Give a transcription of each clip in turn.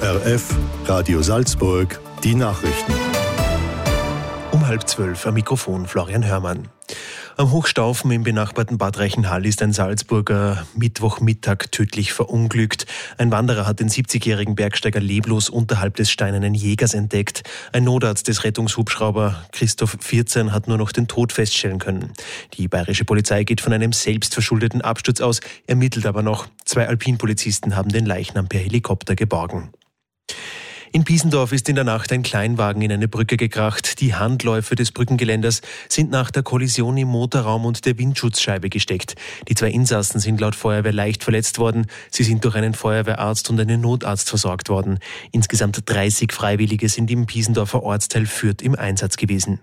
ORF Radio Salzburg, die Nachrichten. Um 11:30 am Mikrofon Florian Hörmann. Am Hochstaufen im benachbarten Bad Reichenhall ist ein Salzburger Mittwochmittag tödlich verunglückt. Ein Wanderer hat den 70-jährigen Bergsteiger leblos unterhalb des steinernen Jägers entdeckt. Ein Notarzt des Rettungshubschrauber Christoph 14 hat nur noch den Tod feststellen können. Die bayerische Polizei geht von einem selbstverschuldeten Absturz aus, ermittelt aber noch. 2 Alpinpolizisten haben den Leichnam per Helikopter geborgen. In Piesendorf ist in der Nacht ein Kleinwagen in eine Brücke gekracht. Die Handläufe des Brückengeländers sind nach der Kollision im Motorraum und der Windschutzscheibe gesteckt. Die 2 Insassen sind laut Feuerwehr leicht verletzt worden. Sie sind durch einen Feuerwehrarzt und einen Notarzt versorgt worden. Insgesamt 30 Freiwillige sind im Piesendorfer Ortsteil Fürth im Einsatz gewesen.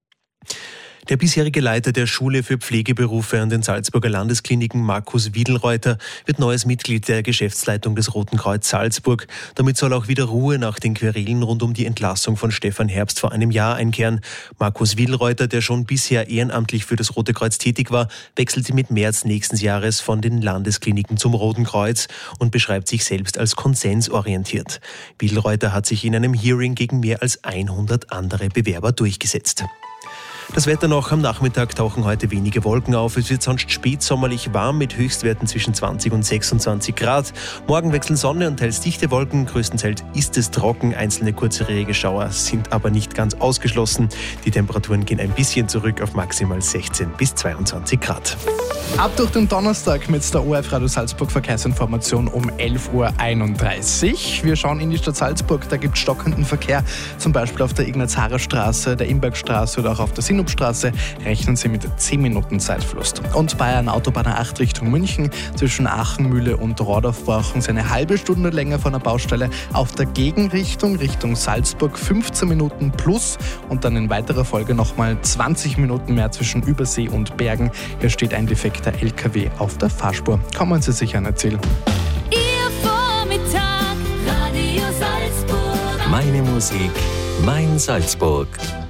Der bisherige Leiter der Schule für Pflegeberufe an den Salzburger Landeskliniken, Markus Wiedelreuter, wird neues Mitglied der Geschäftsleitung des Roten Kreuz Salzburg. Damit soll auch wieder Ruhe nach den Querelen rund um die Entlassung von Stefan Herbst vor einem Jahr einkehren. Markus Wiedelreuter, der schon bisher ehrenamtlich für das Rote Kreuz tätig war, wechselte mit März nächsten Jahres von den Landeskliniken zum Roten Kreuz und beschreibt sich selbst als konsensorientiert. Wiedelreuter hat sich in einem Hearing gegen mehr als 100 andere Bewerber durchgesetzt. Das Wetter noch: am Nachmittag tauchen heute wenige Wolken auf. Es wird sonst spätsommerlich warm mit Höchstwerten zwischen 20 und 26 Grad. Morgen wechseln Sonne und teils dichte Wolken. Größtenteils ist es trocken. Einzelne kurze Regenschauer sind aber nicht ganz ausgeschlossen. Die Temperaturen gehen ein bisschen zurück auf maximal 16 bis 22 Grad. Ab durch den Donnerstag mit der ORF Radio Salzburg Verkehrsinformation um 11:31 Uhr. Wir schauen in die Stadt Salzburg. Da gibt es stockenden Verkehr, zum Beispiel auf der Ignaz-Harer-Straße, der Imbergstraße oder auch auf der Sinupstraße. Rechnen Sie mit 10 Minuten Zeitverlust. Und bei einer Autobahn 8 Richtung München zwischen Aachenmühle und Rohrdorf brauchen Sie eine halbe Stunde länger von der Baustelle. Auf der Gegenrichtung Richtung Salzburg 15 Minuten plus und dann in weiterer Folge nochmal 20 Minuten mehr zwischen Übersee und Bergen. Hier steht ein defekter LKW auf der Fahrspur. Kommen Sie sicher an Ziel. Ihr Vormittag, Radio Salzburg. Meine Musik, mein Salzburg.